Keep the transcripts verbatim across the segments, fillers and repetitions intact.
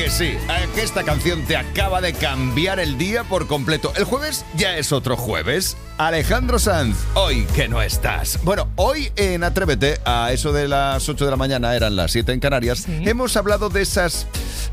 que sí? ¿A que esta canción te acaba de cambiar el día por completo? El jueves ya es otro jueves. Alejandro Sanz, hoy que no estás. Bueno, hoy en Atrévete, a eso de las ocho de la mañana, eran las siete en Canarias, sí. Hemos hablado de esas...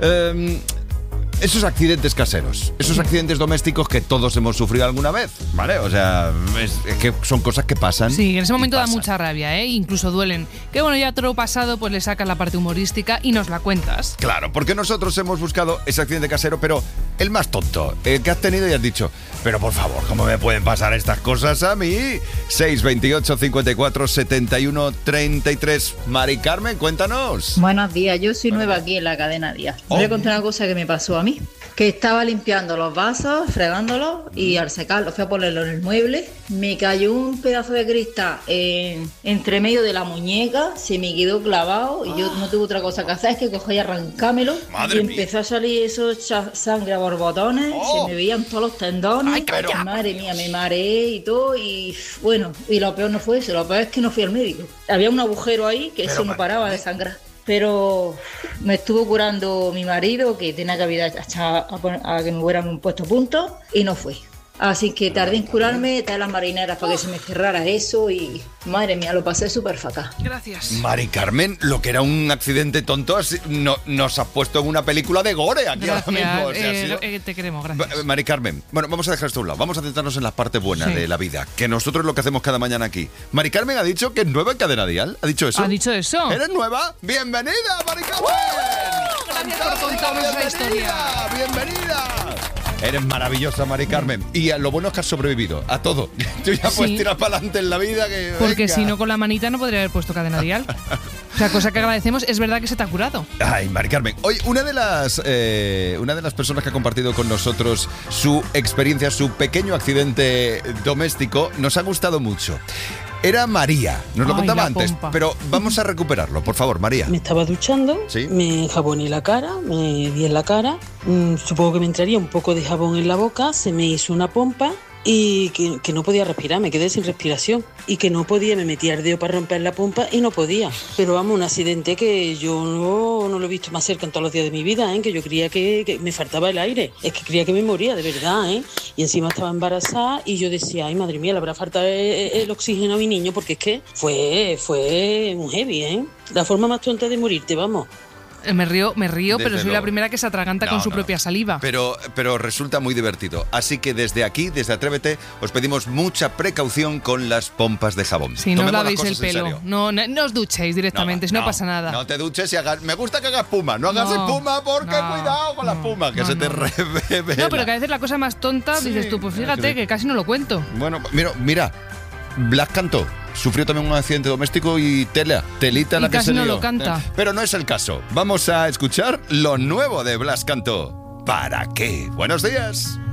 Eh, esos accidentes caseros, esos accidentes domésticos que todos hemos sufrido alguna vez, ¿vale? O sea, es, es que son cosas que pasan. Sí, en ese momento da mucha rabia, ¿eh? Incluso duelen. Que bueno, ya todo lo pasado, pues le sacas la parte humorística y nos la cuentas. Claro, porque nosotros hemos buscado ese accidente casero, pero el más tonto, el que has tenido y has dicho, pero por favor, ¿cómo me pueden pasar estas cosas a mí? seis veintiocho, cincuenta y cuatro, setenta y uno, treinta y tres. Mari Carmen, cuéntanos. Buenos días, yo soy nueva aquí en la cadena Díaz. Oh. Voy a contar una cosa que me pasó a mí. Que estaba limpiando los vasos, fregándolos y al secarlos fui a ponerlo en el mueble, me cayó un pedazo de cristal en, entre medio de la muñeca, se me quedó clavado y yo no tuve otra cosa que hacer, es que cogí y arrancármelo. Madre y empezó mía. A salir eso sangre a borbotones, oh. se me veían todos los tendones. Ay, pero... Madre mía, me mareé y todo y bueno, y lo peor no fue eso, lo peor es que no fui al médico. Había un agujero ahí que pero, eso no paraba de sangrar. Pero me estuvo curando mi marido, que tenía que haber hasta a, a, a que me hubieran puesto puntos, y no fue. Así que tardé en curarme, traer las marineras para que se me cerrara eso y, madre mía, lo pasé súper fatal. Gracias. Mari Carmen, lo que era un accidente tonto, no, nos has puesto en una película de gore aquí gracias. Ahora mismo. O sea, eh, sido... eh, te queremos, gracias. Mari Carmen, bueno, vamos a dejar esto a un lado. Vamos a centrarnos en las partes buenas sí. de la vida, que nosotros es lo que hacemos cada mañana aquí. Mari Carmen ha dicho que es nueva en Cadena Dial. ¿Ha dicho eso? ¿Ha dicho eso? ¿Eres nueva? ¡Bienvenida, Mari Carmen! ¡Uh! Gracias por contarnos esa historia. ¡Bienvenida! Eres maravillosa, Mari Carmen. Y lo bueno es que has sobrevivido a todo. Tú ya sí. puedes tirar para adelante en la vida. Que, Porque venga. si no, con la manita no podría haber puesto Cadena Dial. O sea, cosa que agradecemos, es verdad que se te ha curado. Ay, Mari Carmen. Hoy, una de las eh, una de las personas que ha compartido con nosotros su experiencia, su pequeño accidente doméstico, nos ha gustado mucho. Era María, nos lo Ay, contaba antes, pompa. Pero vamos a recuperarlo, por favor, María. Me estaba duchando, ¿sí? Me jaboné la cara, me di en la cara, mmm, supongo que me entraría un poco de jabón en la boca, se me hizo una pompa y que, que no podía respirar, me quedé sin respiración y que no podía, me metía el dedo para romper la pompa y no podía. Pero vamos, un accidente que yo no, no lo he visto más cerca en todos los días de mi vida, ¿eh? Que yo creía que, que me faltaba el aire, es que creía que me moría, de verdad, ¿eh? Y encima estaba embarazada y yo decía, ay madre mía, le habrá faltado el, el oxígeno a mi niño, porque es que fue, fue un heavy, ¿eh? La forma más tonta de morirte, vamos. Me río, me río, desde pero soy luego. La primera que se atraganta no, con su no, propia saliva. Pero, pero resulta muy divertido. Así que desde aquí, desde Atrévete, os pedimos mucha precaución con las pompas de jabón. Si no lavéis el pelo, no, no, no os duchéis directamente, no, no, no pasa nada. No te duches y hagas... Me gusta que hagas espuma, no hagas no, espuma porque no, cuidado con no, la espuma, que no, se te no. revela. No, pero que a veces la cosa más tonta, sí, dices tú, pues fíjate que casi no lo cuento. Bueno, mira, mira, Blas cantó. Sufrió también un accidente doméstico y tela, telita y la que se lió. lió. No lo canta. Pero no es el caso. Vamos a escuchar lo nuevo de Blas Cantó. ¿Para qué? Buenos días.